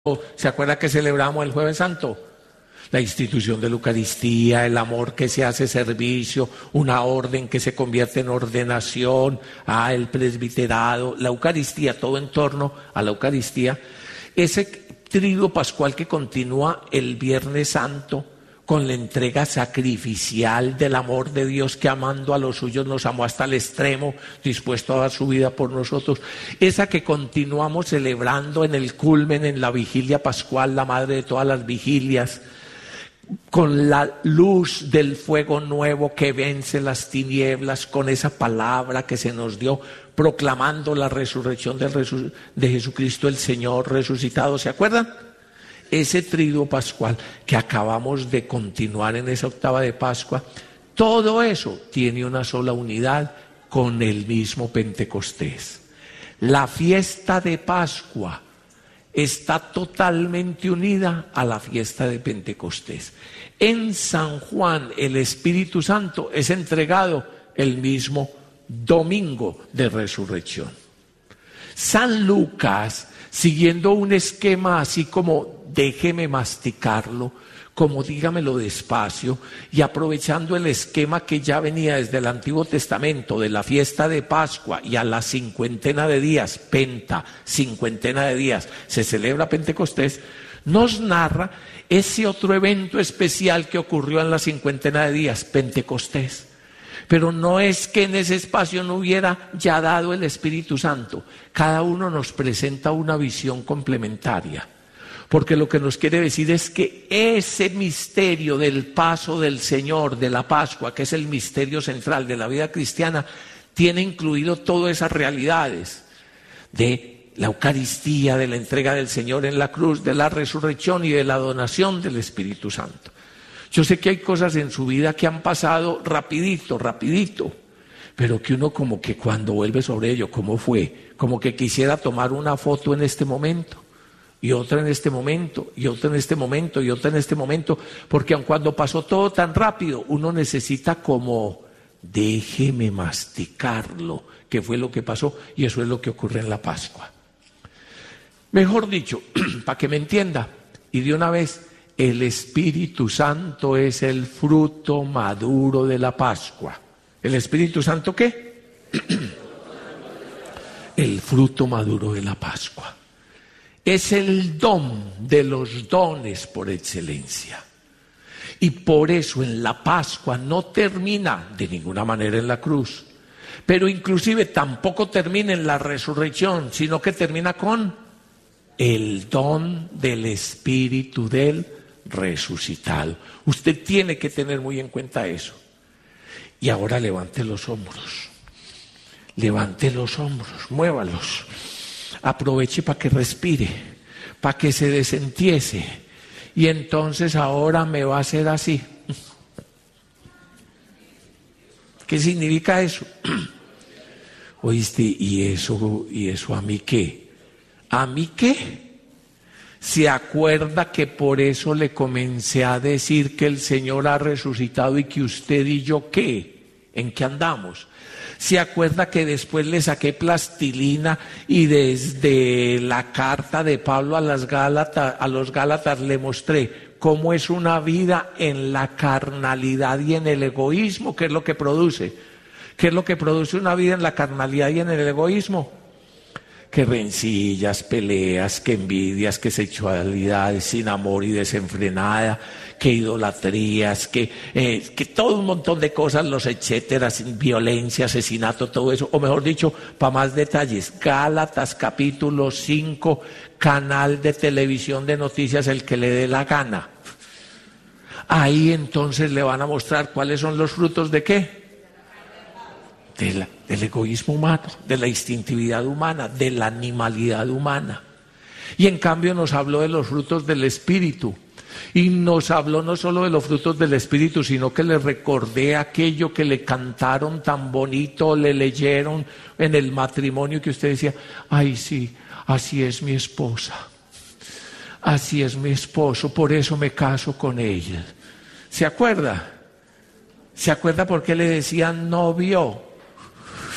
¿Se acuerda que celebramos el Jueves Santo? La institución de la Eucaristía, el amor que se hace servicio, una orden que se convierte en ordenación, el presbiterado, la Eucaristía, todo en torno a la Eucaristía. Ese triduo pascual que continúa el Viernes Santo con la entrega sacrificial del amor de Dios, que amando a los suyos nos amó hasta el extremo, dispuesto a dar su vida por nosotros. Esa que continuamos celebrando en el culmen, en la vigilia pascual, la madre de todas las vigilias, con la luz del fuego nuevo que vence las tinieblas, con esa palabra que se nos dio, proclamando la resurrección de Jesucristo el Señor resucitado. ¿Se acuerdan? Ese triduo pascual que acabamos de continuar en esa octava de Pascua, todo eso tiene una sola unidad con el mismo Pentecostés. La fiesta de Pascua está totalmente unida a la fiesta de Pentecostés. En San Juan el Espíritu Santo es entregado el mismo domingo de resurrección. San Lucas, siguiendo un esquema así como déjeme masticarlo, como dígamelo despacio, y aprovechando el esquema que ya venía desde el Antiguo Testamento, de la fiesta de Pascua y a la cincuentena de días, cincuentena de días, se celebra Pentecostés, nos narra ese otro evento especial que ocurrió en la cincuentena de días, Pentecostés. Pero no es que en ese espacio no hubiera ya dado el Espíritu Santo. Cada uno nos presenta una visión complementaria. Porque lo que nos quiere decir es que ese misterio del paso del Señor, de la Pascua, que es el misterio central de la vida cristiana, tiene incluido todas esas realidades de la Eucaristía, de la entrega del Señor en la cruz, de la resurrección y de la donación del Espíritu Santo. Yo sé que hay cosas en su vida que han pasado rapidito, pero que uno como que cuando vuelve sobre ello, ¿cómo fue? Como que quisiera tomar una foto en este momento, y otra en este momento, y otra en este momento, y otra en este momento, porque aun cuando pasó todo tan rápido, uno necesita como, déjeme masticarlo, que fue lo que pasó, y eso es lo que ocurre en la Pascua. Mejor dicho, para que me entienda, y de una vez, el Espíritu Santo es el fruto maduro de la Pascua. ¿El Espíritu Santo qué? El fruto maduro de la Pascua. Es el don de los dones por excelencia. Y por eso en la Pascua no termina de ninguna manera en la cruz, pero inclusive tampoco termina en la resurrección, sino que termina con el don del Espíritu del resucitado. Usted tiene que tener muy en cuenta eso. Y ahora levante los hombros, muévalos, aproveche para que respire, para que se desentiese, y entonces ahora me va a hacer así. ¿Qué significa eso? ¿Oíste? ¿Y eso a mí qué? ¿A mí qué? ¿Se acuerda que por eso le comencé a decir que el Señor ha resucitado y que usted y yo qué? ¿En qué andamos? ¿Se acuerda que después le saqué plastilina y desde la carta de Pablo a los Gálatas le mostré cómo es una vida en la carnalidad y en el egoísmo? ¿Qué es lo que produce? ¿Qué es lo que produce una vida en la carnalidad y en el egoísmo? Que rencillas, peleas, que envidias, que sexualidades sin amor y desenfrenada, que idolatrías, que todo un montón de cosas, los etcétera, violencia, asesinato, todo eso. O mejor dicho, para más detalles, Gálatas capítulo 5, canal de televisión de noticias, el que le dé la gana. Ahí entonces le van a mostrar cuáles son los frutos de ¿qué? Del egoísmo humano, de la instintividad humana, de la animalidad humana. Y en cambio nos habló de los frutos del Espíritu. Y nos habló no solo de los frutos del Espíritu, sino que le recordé aquello que le cantaron tan bonito, le leyeron en el matrimonio, que usted decía, ay sí, así es mi esposa, así es mi esposo, por eso me caso con ella. ¿Se acuerda? ¿Se acuerda por qué le decían novio?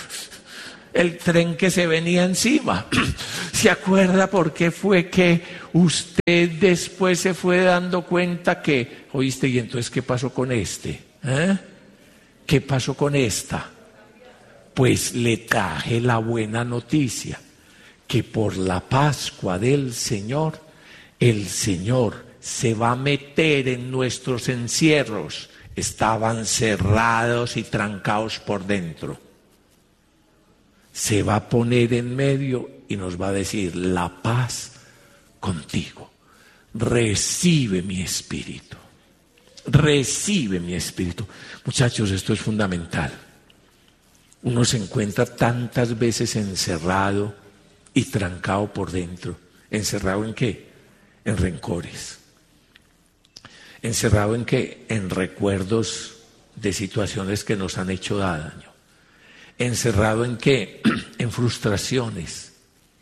El tren que se venía encima. ¿Se acuerda por qué fue que usted después se fue dando cuenta que, oíste, ¿y entonces qué pasó con este? ¿Qué pasó con esta? Pues le traje la buena noticia, que por la Pascua del Señor, el Señor se va a meter en nuestros encierros. Estaban cerrados y trancados por dentro. Se va a poner en medio y nos va a decir: la paz contigo. Recibe mi espíritu. Recibe mi espíritu. Muchachos, esto es fundamental. Uno se encuentra tantas veces encerrado y trancado por dentro. ¿Encerrado en qué? En rencores. ¿Encerrado en qué? En recuerdos de situaciones que nos han hecho daño. ¿Encerrado en qué? En frustraciones.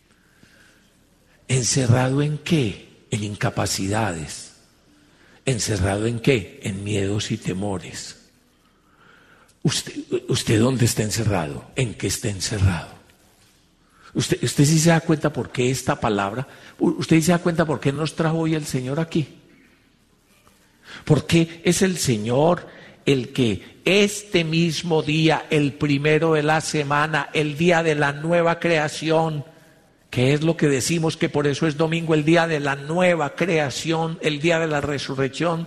¿Encerrado en qué? En incapacidades. ¿Encerrado en qué? En miedos y temores. ¿Usted dónde está encerrado? ¿En qué está encerrado? ¿Usted sí se da cuenta por qué esta palabra? ¿Usted sí se da cuenta por qué nos trajo hoy el Señor aquí? Porque es el Señor el que este mismo día, el primero de la semana, el día de la nueva creación, que es lo que decimos que por eso es domingo, el día de la nueva creación, el día de la resurrección,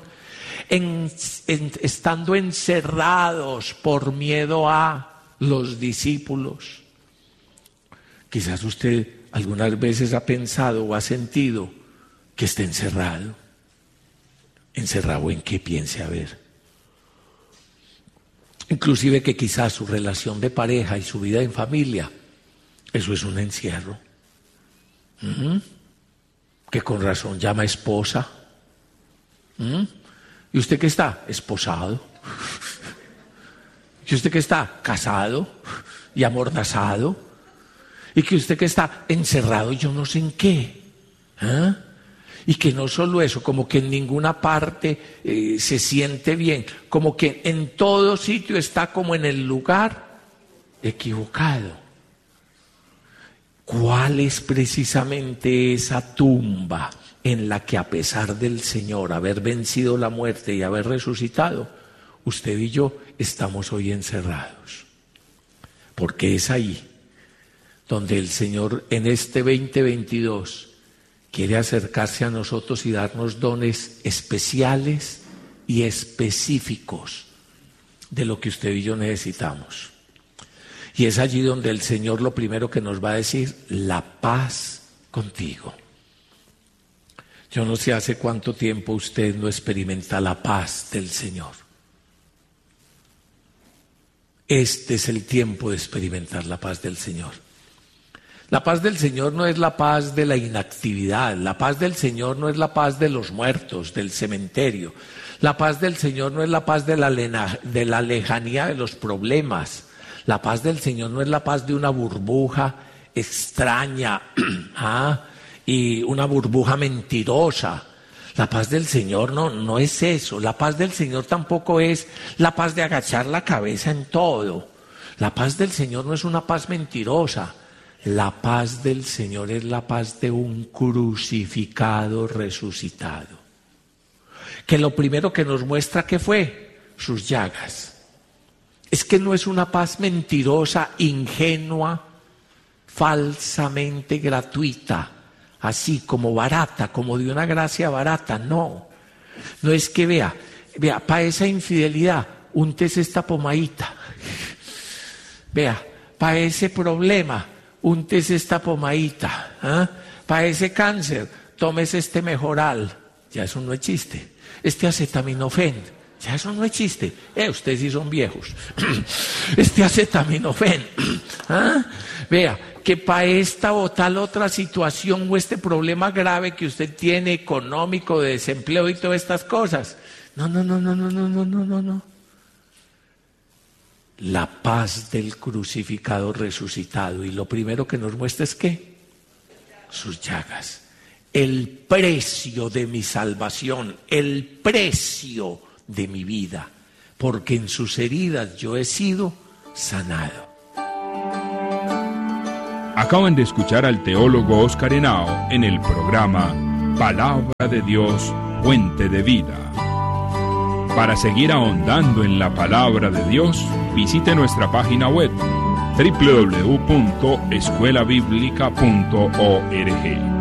estando encerrados por miedo a los discípulos. Quizás usted algunas veces ha pensado o ha sentido que está encerrado. ¿Encerrado en qué? Piense a ver. Inclusive que quizás su relación de pareja y su vida en familia, eso es un encierro. Que con razón llama esposa. ¿Y usted qué está? Esposado. ¿Y usted qué está? Casado y amordazado. ¿Y que usted qué está? Encerrado y yo no sé en qué. Y que no solo eso, como que en ninguna parte se siente bien, como que en todo sitio está como en el lugar equivocado. ¿Cuál es precisamente esa tumba en la que, a pesar del Señor haber vencido la muerte y haber resucitado, usted y yo estamos hoy encerrados? Porque es ahí donde el Señor en este 2022 quiere acercarse a nosotros y darnos dones especiales y específicos de lo que usted y yo necesitamos. Y es allí donde el Señor lo primero que nos va a decir: la paz contigo. Yo no sé hace cuánto tiempo usted no experimenta la paz del Señor. Este es el tiempo de experimentar la paz del Señor. La paz del Señor no es la paz de la inactividad, la paz del Señor no es la paz de los muertos, del cementerio. La paz del Señor no es la paz de la lejanía de los problemas. La paz del Señor no es la paz de una burbuja extraña y una burbuja mentirosa. La paz del Señor no es eso. La paz del Señor tampoco es la paz de agachar la cabeza en todo. La paz del Señor no es una paz mentirosa. La paz del Señor es la paz de un crucificado resucitado. Que lo primero que nos muestra que fue sus llagas. Es que no es una paz mentirosa, ingenua, falsamente gratuita, así como barata, como de una gracia barata. No es que vea, para esa infidelidad, úntese esta pomadita. Vea, para ese problema, úntese esta pomadita. Para ese cáncer, tómese este Mejoral. Ya eso no es chiste. Este acetaminofén, ya eso no es chiste. Ustedes sí son viejos. Este acetaminofén. Vea, que para esta o tal otra situación o este problema grave que usted tiene, económico, de desempleo y todas estas cosas. No. La paz del crucificado resucitado. Y lo primero que nos muestra es ¿qué? Sus llagas. El precio de mi salvación, el precio de mi vida, porque en sus heridas yo he sido sanado. Acaban de escuchar al teólogo Oscar Henao en el programa Palabra de Dios, fuente de vida. Para seguir ahondando en la palabra de Dios, visite nuestra página web www.escuelabiblica.org.